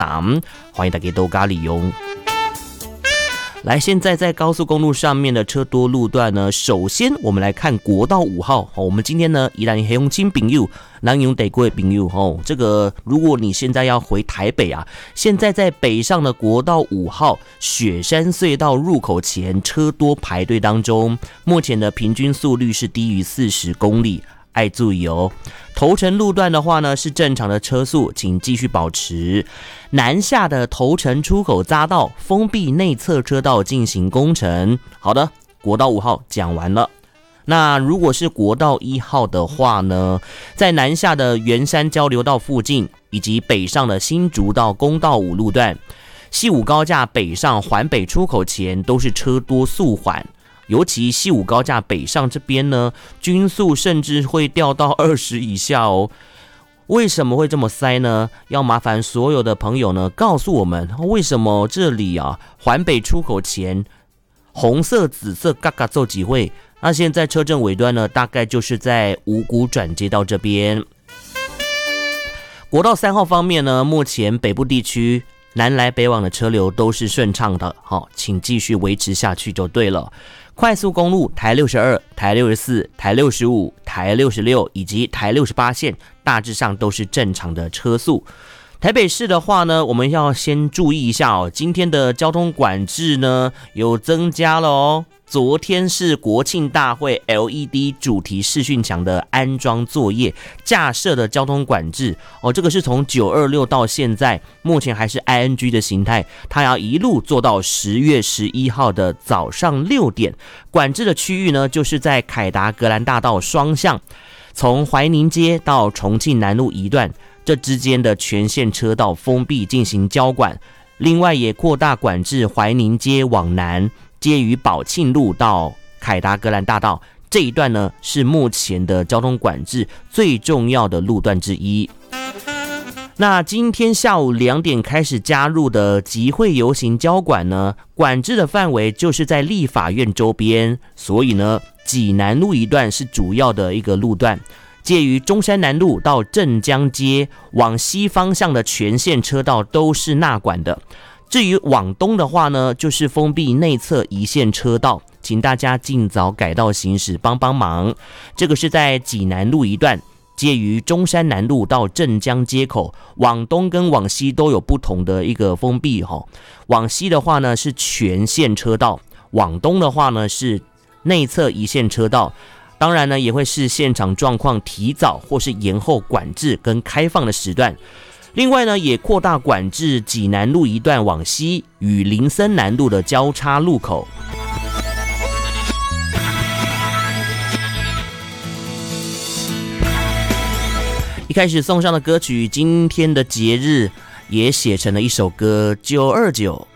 档，欢迎大家多加利用。来，现在在高速公路上面的车多路段呢，首先我们来看国道5号。我们今天呢依然黑用亲朋友，南用得贵朋友这个如果你现在要回台北啊，现在在北上的国道5号雪山隧道入口前车多排队当中，目前的平均速率是低于40公里。爱注意哦，头城路段的话呢是正常的车速，请继续保持。南下的头城出口匝道封闭内侧车道进行工程。好的，国道5号讲完了。那如果是国道1号的话呢，在南下的圆山交流道附近，以及北上的新竹到公道5路段，西武高架北上环北出口前都是车多速缓。尤其西武高架北上这边呢，均速甚至会掉到20以下哦。为什么会这么塞呢？要麻烦所有的朋友呢，告诉我们为什么这里啊，环北出口前红色、紫色嘎嘎奏几会？那现在车阵尾端呢，大概就是在五股转接道这边。国道3号方面呢，目前北部地区南来北往的车流都是顺畅的，请继续维持下去就对了。快速公路台62、台64、台65、台66以及台68线大致上都是正常的车速。台北市的话呢，我们要先注意一下哦，今天的交通管制呢有增加了哦。昨天是国庆大会 LED 主题视讯墙的安装作业架设的交通管制哦，这个是从926到现在，目前还是 ING 的形态，它要一路做到10月11号的早上6点。管制的区域呢，就是在凯达格兰大道双向，从怀宁街到重庆南路一段，这之间的全线车道封闭进行交管。另外也扩大管制怀宁街往南，介于宝庆路到凯达格兰大道这一段呢，是目前的交通管制最重要的路段之一。那今天下午2点开始加入的集会游行交管呢，管制的范围就是在立法院周边，所以呢，济南路一段是主要的一个路段，介于中山南路到镇江街往西方向的全线车道都是纳管的。至于往东的话呢，就是封闭内侧一线车道，请大家尽早改道行驶，帮帮忙。这个是在济南路一段，介于中山南路到镇江街口，往东跟往西都有不同的一个封闭往西的话呢是全线车道，往东的话呢是内侧一线车道。当然呢，也会视现场状况提早或是延后管制跟开放的时段。另外呢，也扩大管制济南路一段往西与林森南路的交叉路口。一开始送上的歌曲，今天的节日也写成了一首歌，929。